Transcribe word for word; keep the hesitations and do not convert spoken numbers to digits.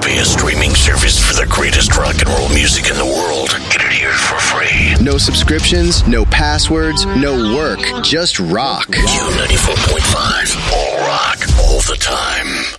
pay a streaming service for the greatest rock and roll music in the world. Get it here for free. No subscriptions, no passwords, no work. Just rock. Q ninety-four point five. All rock, all the time.